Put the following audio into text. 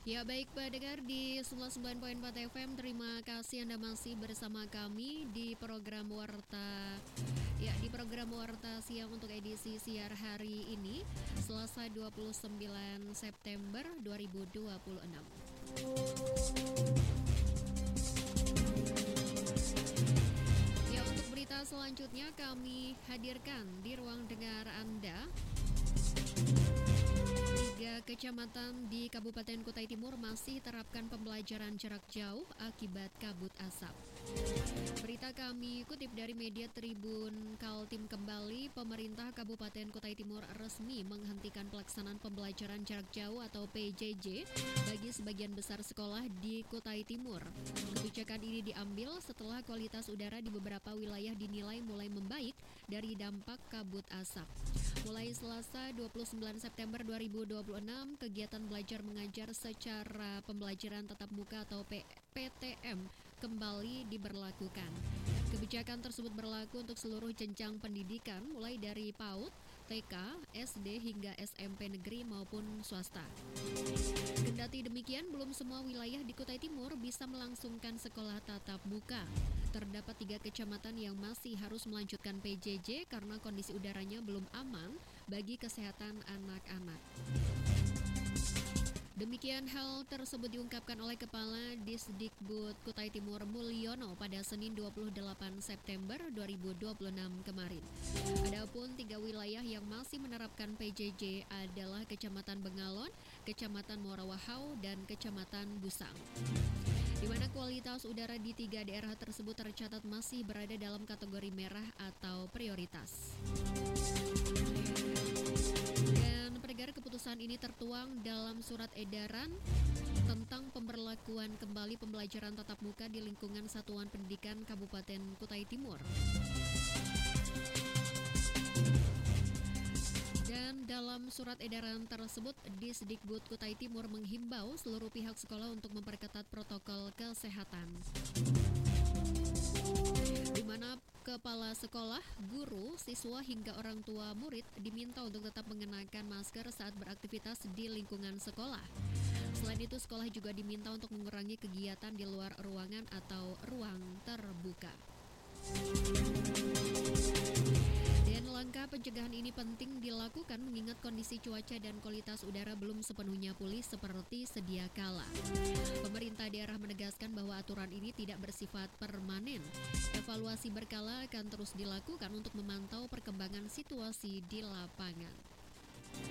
Ya baik pendengar di 99.4 FM, terima kasih Anda masih bersama kami di program Warta Siang untuk edisi siar hari ini, Selasa 29 September 2026. Ya, untuk berita selanjutnya kami hadirkan di ruang dengar Anda. 3 kecamatan di Kabupaten Kutai Timur masih terapkan pembelajaran jarak jauh akibat kabut asap. Berita kami kutip dari media Tribun Kaltim kembali, pemerintah Kabupaten Kutai Timur resmi menghentikan pelaksanaan pembelajaran jarak jauh atau PJJ bagi sebagian besar sekolah di Kutai Timur. Kebijakan ini diambil setelah kualitas udara di beberapa wilayah dinilai mulai membaik dari dampak kabut asap. Mulai Selasa 29 September 2026, kegiatan belajar mengajar secara pembelajaran tatap muka atau PTM kembali diberlakukan. Kebijakan tersebut berlaku untuk seluruh jenjang pendidikan mulai dari PAUD, TK, SD hingga SMP negeri maupun swasta. Kendati demikian, belum semua wilayah di Kutai Timur bisa melangsungkan sekolah tatap muka. Terdapat 3 kecamatan yang masih harus melanjutkan PJJ karena kondisi udaranya belum aman bagi kesehatan anak-anak. Demikian hal tersebut diungkapkan oleh Kepala Disdikbud Kutai Timur Mulyono pada Senin 28 September 2026 kemarin. Adapun 3 wilayah yang masih menerapkan PJJ adalah Kecamatan Bengalon, Kecamatan Morawahau, dan Kecamatan Busang, di mana kualitas udara di 3 daerah tersebut tercatat masih berada dalam kategori merah atau prioritas. Dan pendengar, keputusan ini tertuang dalam surat edaran tentang pemberlakuan kembali pembelajaran tatap muka di lingkungan Satuan Pendidikan Kabupaten Kutai Timur. Dan dalam surat edaran tersebut, Disdikbud Kutai Timur menghimbau seluruh pihak sekolah untuk memperketat protokol kesehatan, di mana kepala sekolah, guru, siswa hingga orang tua murid diminta untuk tetap mengenakan masker saat beraktivitas di lingkungan sekolah. Selain itu, sekolah juga diminta untuk mengurangi kegiatan di luar ruangan atau ruang terbuka. Dan langkah pencegahan ini penting dilakukan mengingat kondisi cuaca dan kualitas udara belum sepenuhnya pulih seperti sedia kala. Pemerintah daerah menegaskan bahwa aturan ini tidak bersifat permanen. Evaluasi berkala akan terus dilakukan untuk memantau perkembangan situasi di lapangan.